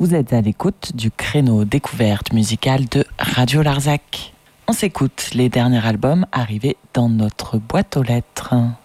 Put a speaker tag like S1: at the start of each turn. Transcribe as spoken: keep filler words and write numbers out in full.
S1: Vous êtes à l'écoute du créneau découverte musicale de Radio Larzac. On s'écoute les derniers albums arrivés dans notre boîte aux lettres.